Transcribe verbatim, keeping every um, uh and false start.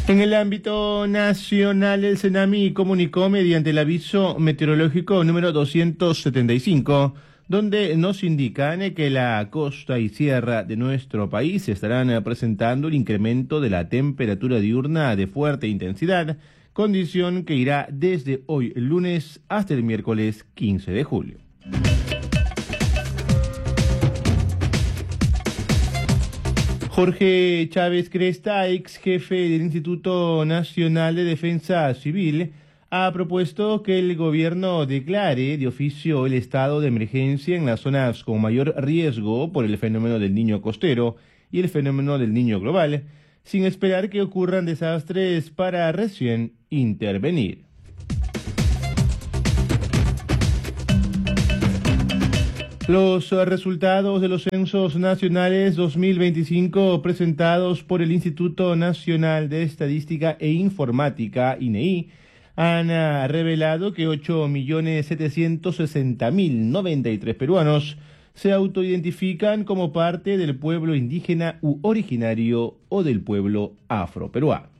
En el ámbito nacional, el CENAMI comunicó mediante el aviso meteorológico número doscientos setenta y cinco, donde nos indican que la costa y sierra de nuestro país estarán presentando un incremento de la temperatura diurna de fuerte intensidad, condición que irá desde hoy lunes hasta el miércoles quince de julio. Jorge Chávez Cresta, ex jefe del Instituto Nacional de Defensa Civil, ha propuesto que el gobierno declare de oficio el estado de emergencia en las zonas con mayor riesgo por el fenómeno del Niño costero y el fenómeno del Niño global, sin esperar que ocurran desastres para recién intervenir. Los resultados de los censos nacionales dos mil veinticinco presentados por el Instituto Nacional de Estadística e Informática, I N E I, han revelado que ocho millones setecientos sesenta mil noventa y tres peruanos se autoidentifican como parte del pueblo indígena u originario o del pueblo afroperuano.